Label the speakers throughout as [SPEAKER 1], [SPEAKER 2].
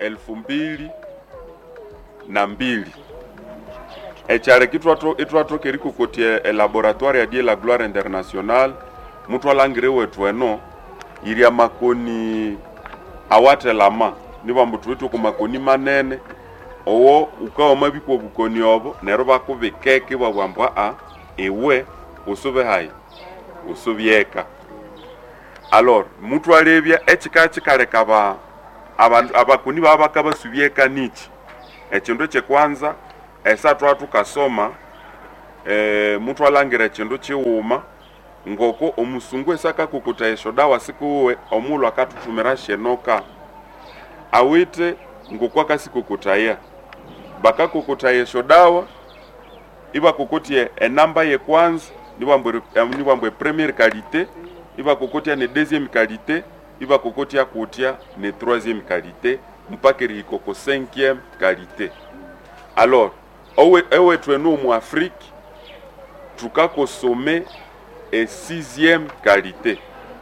[SPEAKER 1] 2002 echare kitwato keriko kotie laboratoire ya die la gloire internationale mtu alangire wetu eno iria makoni awate lama niba mtu wetu ku makoni manene owo ukawa mabiko bukoni obo nero bakubikeke babwambwa ewe usube hai usubieka. Alors mtu alebya ekikale kaba abakoni baba kabasubieka nichi echindo che kwanza esatwa tukasoma mtu alangira chindo chiuma ngoko omusungu esaka kukuta eshodawa sikuwe omulo akatutumira shenoka awite ngoko akasikukutaya baka kukutaya eshodawa iba kukutie enamba ye kwanza niwambwe première qualité iba kukutia ne deuxième qualité iba kukutia kutia ne troisième qualité mpaka rikoko 5e qualité. Alors ewe twenu mu Afrique tukakosome e 6e qualité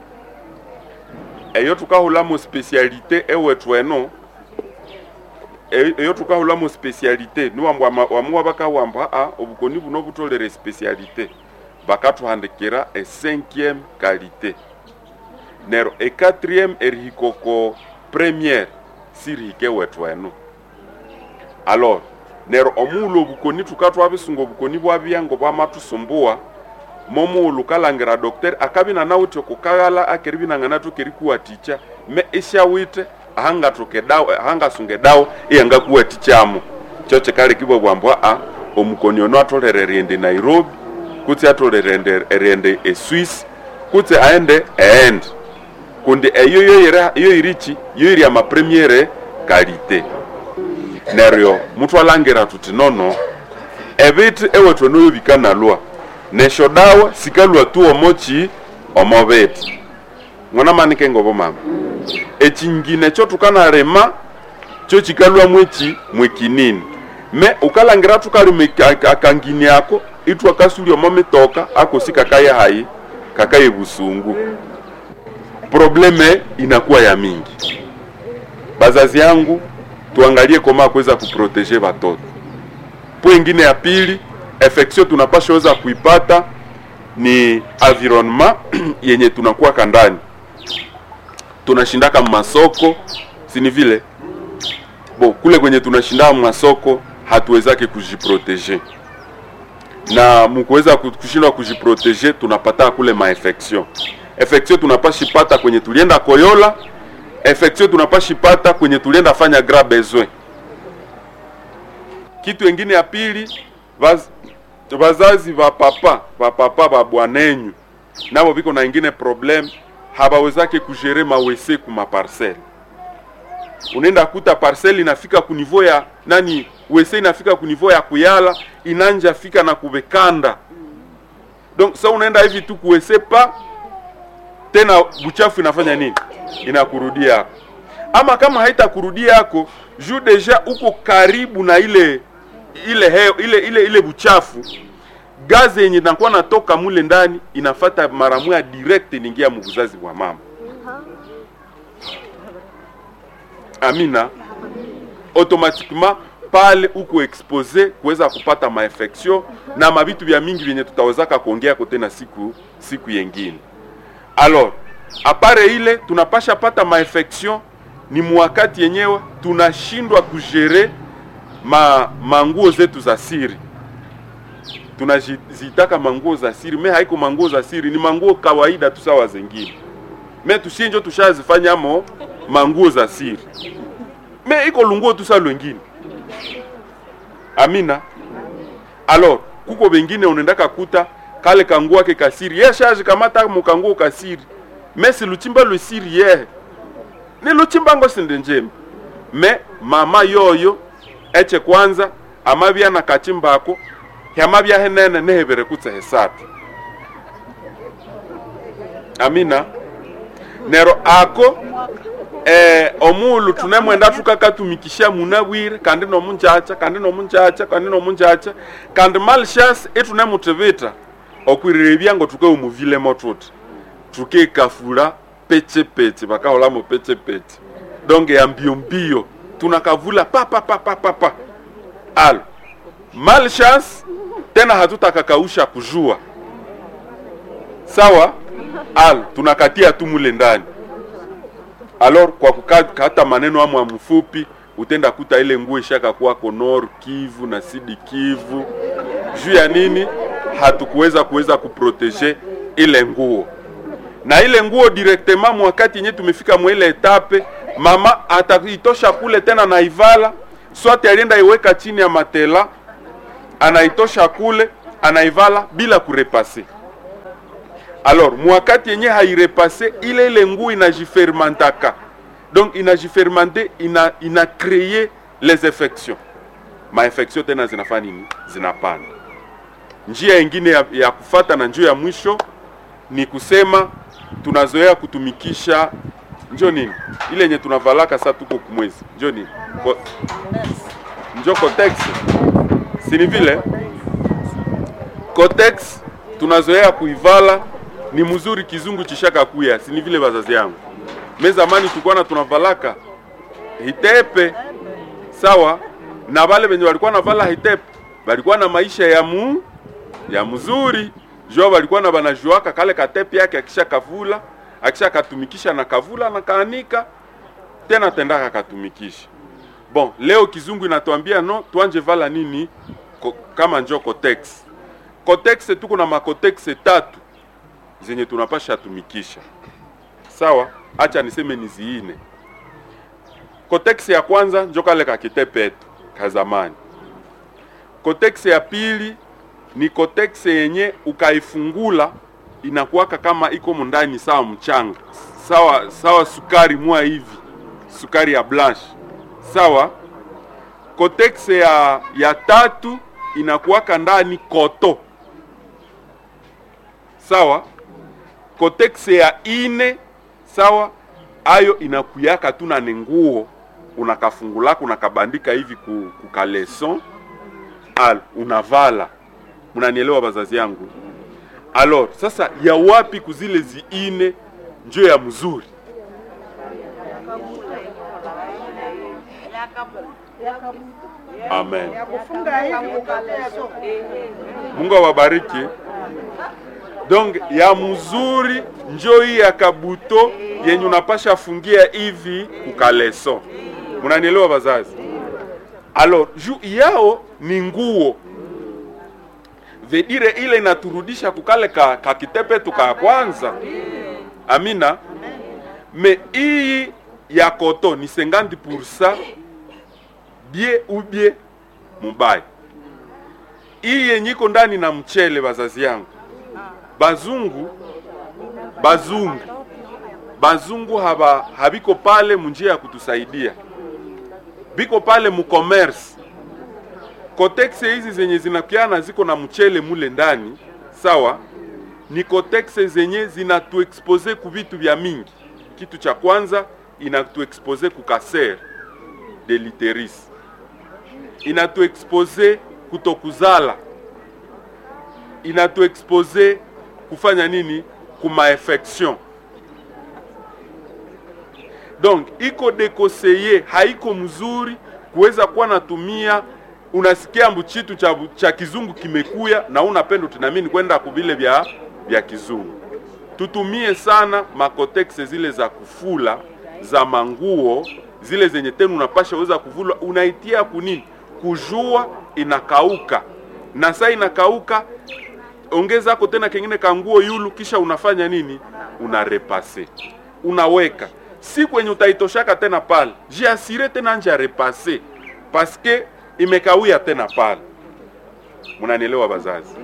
[SPEAKER 1] eyo tukahula mu spécialité ewe twenu eyo tukahula mu spécialité niwambwa wamuwa baka wambwa obukoni buno butolere spécialité bakatuhandikira e 5e qualité nero e 4e erihikoko première sirihike wetwenu. Alors nero omulo bukoni tukatwa bisungo bukoni bwabyango bwamatusumbua momulo kalangira docteur akabina nawuti okukagala akeribina nganato kerikuwa teacher me ishawite ahanga tokedawo ahanga sungedawo iyanga kuwa teacher choche kale kibo bwambwa omukoni ono atolere rende Nairobi kuti atolere rende Swiss kuti aende kundi eyo irichi yo iri ama première qualité. Nerio mutu alangira tuti nono ebiti ewe tono bikana lwa neshodawa sikalwa tu omochi omobeti ngona manike ngobo mama echingine cho tukana rema cho chikalwa mwekinini me ukalangira tukali akangini yako itu akasuli omometoka akosika kaya hai kakaye busungu probleme inakuwa ya mingi. Bazazi yangu tuangalie koma kuweza kuproteger watoto. Poingine ya pili infection tunapashaweza kuipata ni environment yenye tunakuwa kandani. Tunashindaka masoko sini vile kule kwenye tunashinda masoko hatuwezake kujiproteger. Na mkuweza kushindwa kujiproteger tunapata kule infection tunapashipata kwenye tulienda koyola, infection tunapashipata kwenye tulienda fanya grand besoin. Kitu wengine ya pili wazazi wa papa babwanenyu nabo biko na ingine problem habawezake kujere mawese kuma parcelle. Unaenda kuta parcelle inafika ku niveau ya nani wese inafika ku niveau ya kuyala inanja fika na kubekanda. Donc ça unaenda hivi tu kuwese pa tena buchafu inafanya nini? Inakurudia yako. Ama kama haitakurudia yako, juu deja uko karibu na ile buchafu, gazi yenye inakuwa natoka mule ndani inafata mara moja direct ningia mbuzazi wa mama. Amina. Automatiquement pale uko expose kuweza kupata infection na mabitu vya mingi vyenye tutawezaka kuongea kote na siku yengine. Alors, apare ile tunapasha pata infection ni mwakati yenyewe tunashindwa kujere manguo zetu za siri. Tunazitaka manguo za siri, me haiko manguo za siri, ni manguo kawaida tu sawa zingine. Me tushinjo tushazifanya manguo za siri. Me iko lunguo tu sawa lwengine. Amina. Alors, kuko bengine unaendaka kuta kale kanguo yake kasiri yeshaje kamata mukanguo kasiri mesi luchimba lusiri ni luchimba ngo sindenjema me mama yoyo eche kwanza amabya na kachimbako yamabya henene nehebere kutsa hesatu. Amina. Nero ako omulu tunemwenda tukakatumikisha munabwire kandi no munjacha kandi malchance etunemuteveta okwirebya ngo tuke umuvile motuti tuke kafula peche bakahola mo peche donc ya mbio tunakavula pa. Alo malchance tena hatutakakausha kujua, sawa. Alo tunakatia tu mule ndani. Alors kwa kukata maneno amu mfupi, utenda kuta ile nguo ishaka kwa Nord Kivu na Sud Kivu. Juu ya nini? Hatukuweza kuproteger ile nguo. Na ile nguo directement wakati yenye tumefika mwele etape, mama ataitosha kule tena naivala, swati alienda iweka chini ya matela, anaitosha kule, anaivala bila kurepase. Alors mwakati yenye hairepase, ile nguo inajifermentaka. Donc inajifermente, ina créer les infections. Ma infection tena zinafanya nini? Zinapanda. Njia nyingine ya kufata na njia ya mwisho ni kusema tunazoea kutumikisha njoo nini? Ile yenye tunavalaka sasa tuko kumwezi. Njoo nini? Njoo Kotex. Si ni vile? Kotex tunazoea kuivala, ni mzuri, kizungu chishaka kuya. Si ni vile bazazi yangu? Mimi zamani tulikuwa tunavalaka hitepe, sawa? Na wale wenye walikuwa navala hitepe walikuwa na maisha ya mzuri. Jo walikuwa na banajuaka kale katepe yake akisha kavula, akisha katumikisha na kavula na kaanika tena tendaka katumikisha. Bon, leo kizungu inatuambia no, tuanje vala nini kama njoo Kotex. Kotex tuko na makotex 3 zenye tunapasha tumikisha. Sawa? Acha niseme niziine. Kotex ya kwanza njoo kale kakitepe yetu kazamani. Kotex ya pili ni kotex yenye ukaifungula inakuwaka kama iko mundani sawa mchanga. Sawa sukari mwa hivi. Sukari ya blanche. Sawa? Kotex ya tatu inakuwaka ndani koto. Sawa? Kotex ya ine, sawa, ayo inakuyaka tu na nguo unakafungulaka unakabandika hivi kukaleson unavala. Mnanielewa bazazi yangu? Alors sasa ya wapi kuzile ziine njo ya mzuri? Amen. Mungu awabariki. Donc ya mzuri njo hii ya kabuto yenye unapasha fungia hivi kukaleson. Mnanielewa bazazi? Alors juu yao ni nguo. Vedire ile inaturudisha kukale ka kitepe tuka kwanza. Amina. Me hii ya koto ni 50% bien ou bien mubaya. Hii yenye iko ndani na mchele bazazi yangu. Bazungu habiko pale munjia ya kutusaidia. Biko pale mu commerce. Kotex hizi zenye zinakiana ziko na mchele mule ndani, sawa? Ni kotex zenye zinatuexpose ku vitu vya mingi. Kitu cha kwanza inatuexpose ku cancer de l'utérus. Inatuexpose kutokuzala. Inatuexpose kufanya nini? Kuma infection. Donc iko dekoseye, haiko mzuri kuweza kuwa natumia. Unasikia mbuchitu cha kizungu kimekuya na unapenda tunamini kwenda kubile vya kizungu. Tutumie sana makotex zile za kufula, za manguo, zile zenye tenu unapasha uweza kuvula, unaitia kunini? Kujua inakauka. Na saa inakauka, ongeza ako tena kengine kanguo yulu, kisha unafanya nini? Unarepase. Unaweka. Si kwenye utaitoshaka tena pale. Jiasire tena nje repase. Paske imekawia tena pale. Munanielewa bazazi?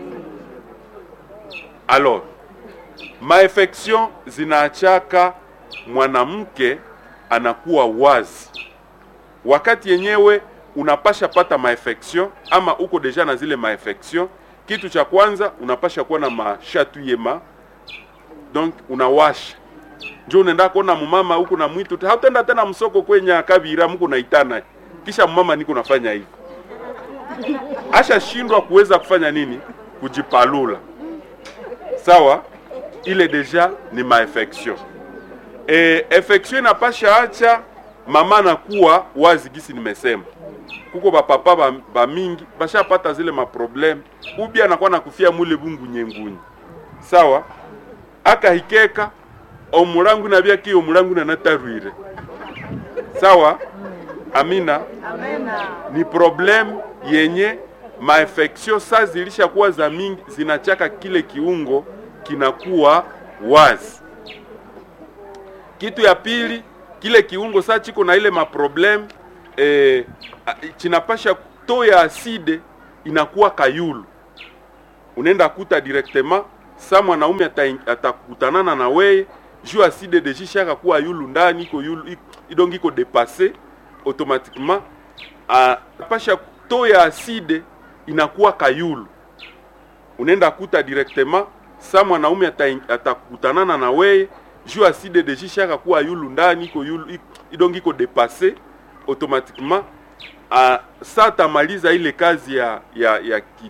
[SPEAKER 1] Alors, maefection zinaachaka mwanamke anakuwa wazi. Wakati yenyewe unapasha pata maefection ama uko deja na zile maefection, kitu cha kwanza unapasha kuwa na mashatuyema. Donc unawasha. Njoo unaenda kuona mumama huko na mwitu, hautenda tena msoko kwenye kabira mko naitana. Kisha mama niko nafanya hivi. Asha shindwa kuweza kufanya nini? Kujipalula. Sawa? Ile deja ni maefection. Infection inapasha acha mama anakuwa wazi gisi nimesema. Kuko bapapa ba mingi bashapata zile maprobleme, ubi anakuwa nakufia mule bungu nyengunyi. Sawa? Akahikeka omulangu nabya ki omulangu na natarwire. Sawa? Amina.
[SPEAKER 2] Amena.
[SPEAKER 1] Ni problem yenye maefeksio saa zilishakuwa za mingi, zinachaka kile kiungo kinakuwa wazi. Kitu ya pili, kile kiungo saa chiko na ile maproblem chinapasha kutoa aside inakuwa kayulu. Unaenda kuta directement sa mwanaume atakutanana na wewe juu aside de jishaka kuwa yulu ndani iko yulu idongi iko dépasser automatiquement pasha kutoa aside inakuwa kayulu. Unaenda kuta directement sa mwanaume atakutanana na wewe juu aside de jishaka kuwa yulu ndani iko yulu idongi iko dépasser automatiquement sa tamaliza ile kazi ya